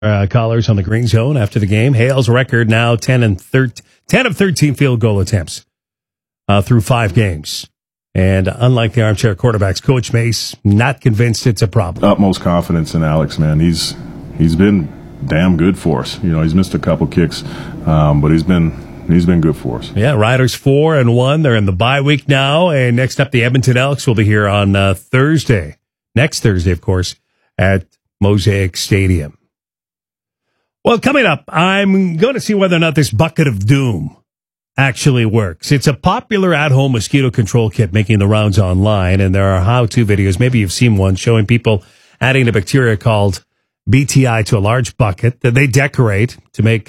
Callers on the Green Zone after the game. Hale's record now 10 of 13 field goal attempts through 5 games. And unlike the armchair quarterbacks, Coach Mace not convinced it's a problem. Utmost confidence in Alex, man. He's been damn good for us. You know, he's missed a couple kicks, but he's been good for us. Yeah, Riders 4-1. They're in the bye week now, and next up, the Edmonton Elks will be here on Thursday. Next Thursday, of course, at Mosaic Stadium. Well, coming up, I'm going to see whether or not this bucket of doom actually works. It's a popular at-home mosquito control kit making the rounds online, and there are how-to videos. Maybe you've seen one showing people adding a bacteria called BTI to a large bucket that they decorate to make,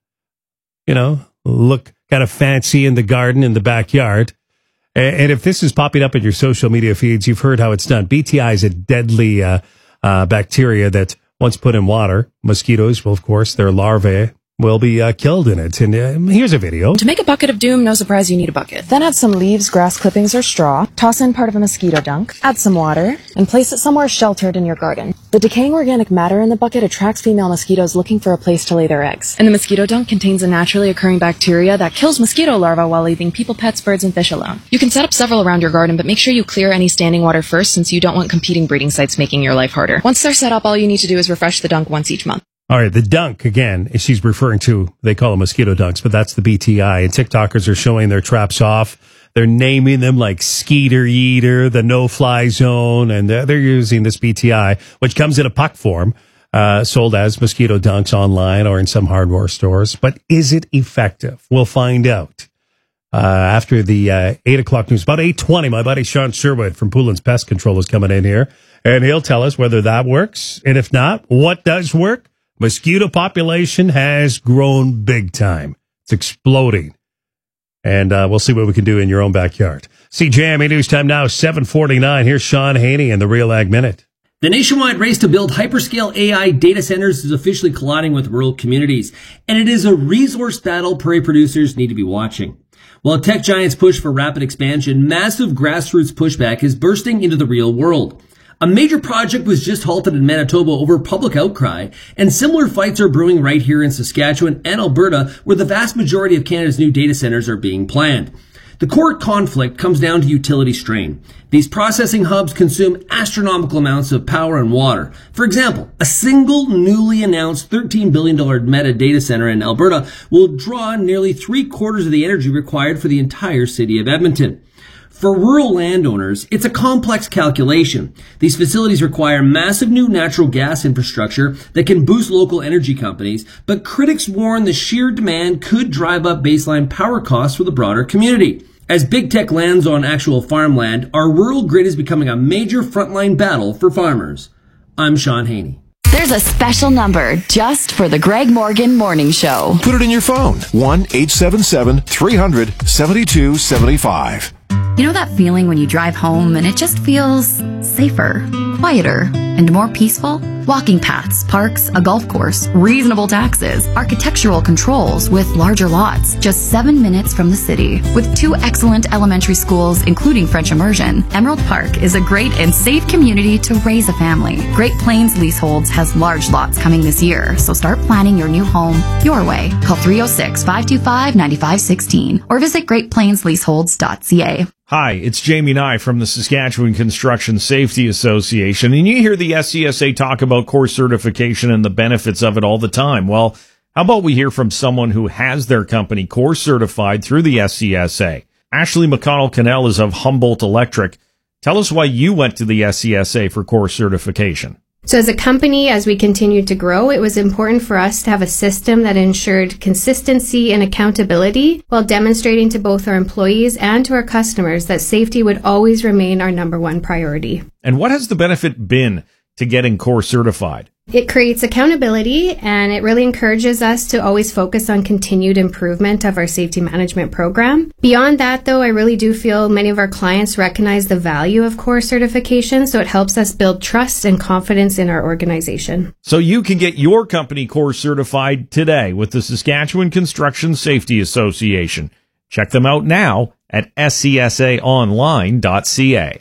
look kind of fancy in the garden, in the backyard. And if this is popping up in your social media feeds, you've heard how it's done. BTI is a deadly bacteria that once put in water, mosquitoes will, of course, their larvae will be killed in it. And here's a video. To make a bucket of doom, no surprise you need a bucket. Then add some leaves, grass clippings, or straw. Toss in part of a mosquito dunk. Add some water. And place it somewhere sheltered in your garden. The decaying organic matter in the bucket attracts female mosquitoes looking for a place to lay their eggs. And the mosquito dunk contains a naturally occurring bacteria that kills mosquito larvae while leaving people, pets, birds, and fish alone. You can set up several around your garden, but make sure you clear any standing water first, since you don't want competing breeding sites making your life harder. Once they're set up, all you need to do is refresh the dunk once each month. All right, the dunk, again, she's referring to, they call them mosquito dunks, but that's the BTI. And TikTokers are showing their traps off. They're naming them like Skeeter Eater, the no-fly zone, and they're using this BTI, which comes in a puck form, sold as mosquito dunks online or in some hardware stores. But is it effective? We'll find out. After the 8 o'clock news, about 8:20, my buddy Sean Sherwood from Poulin's Pest Control is coming in here, and he'll tell us whether that works. And if not, what does work? Mosquito population has grown big time. It's exploding. And we'll see what we can do in your own backyard. CJME News Time now, 7:49. Here's Sean Haney in the Real Ag Minute. The nationwide race to build hyperscale AI data centers is officially colliding with rural communities. And it is a resource battle prairie producers need to be watching. While tech giants push for rapid expansion, massive grassroots pushback is bursting into the real world. A major project was just halted in Manitoba over public outcry, and similar fights are brewing right here in Saskatchewan and Alberta, where the vast majority of Canada's new data centers are being planned. The core conflict comes down to utility strain. These processing hubs consume astronomical amounts of power and water. For example, a single newly announced $13 billion Meta data center in Alberta will draw nearly 3/4 of the energy required for the entire city of Edmonton. For rural landowners, it's a complex calculation. These facilities require massive new natural gas infrastructure that can boost local energy companies, but critics warn the sheer demand could drive up baseline power costs for the broader community. As big tech lands on actual farmland, our rural grid is becoming a major frontline battle for farmers. I'm Sean Haney. There's a special number just for the Greg Morgan Morning Show. Put it in your phone. 1-877-300-7275. You know that feeling when you drive home and it just feels safer, quieter, and more peaceful? Walking paths, parks, a golf course, reasonable taxes, architectural controls with larger lots, just 7 minutes from the city. With 2 excellent elementary schools, including French immersion, Emerald Park is a great and safe community to raise a family. Great Plains Leaseholds has large lots coming this year, so start planning your new home your way. Call 306-525-9516 or visit greatplainsleaseholds.ca. Hi, it's Jamie Nye from the Saskatchewan Construction Safety Association, and you hear the SCSA talk about core certification and the benefits of it all the time. Well, how about we hear from someone who has their company core certified through the SCSA? Ashley McConnell-Cannell is of Humboldt Electric. Tell us why you went to the SCSA for core certification. So as a company, as we continued to grow, it was important for us to have a system that ensured consistency and accountability while demonstrating to both our employees and to our customers that safety would always remain our number one priority. And what has the benefit been to getting core certified? It creates accountability, and it really encourages us to always focus on continued improvement of our safety management program. Beyond that, though, I really do feel many of our clients recognize the value of core certification, so it helps us build trust and confidence in our organization. So you can get your company core certified today with the Saskatchewan Construction Safety Association. Check them out now at scsaonline.ca.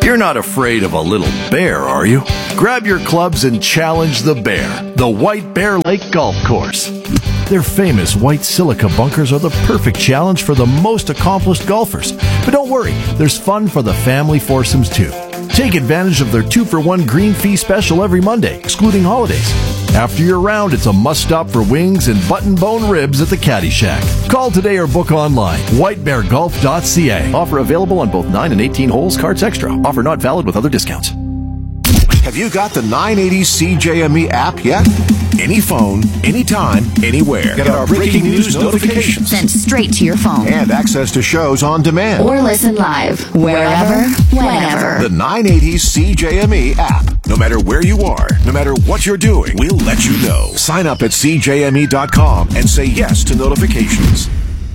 You're not afraid of a little bear, are you? Grab your clubs and challenge the bear, the White Bear Lake Golf Course. Their famous white silica bunkers are the perfect challenge for the most accomplished golfers. But don't worry, there's fun for the family foursomes too. Take advantage of their 2-for-1 green fee special every Monday, excluding holidays. After your round, it's a must-stop for wings and button-bone ribs at the Caddy Shack. Call today or book online. whitebeargolf.ca. Offer available on both 9 and 18 holes, cards extra. Offer not valid with other discounts. Have you got the 980 CJME app yet? Any phone, anytime, anywhere. Get our breaking news notifications Sent straight to your phone. and access to shows on demand. Or listen live, wherever, whenever. The 980 CJME app. No matter where you are, no matter what you're doing, we'll let you know. Sign up at CJME.com and say yes to notifications.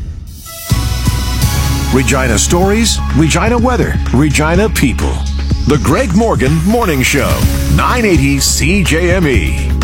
Regina stories, Regina weather, Regina people. The Greg Morgan Morning Show, 980 CJME.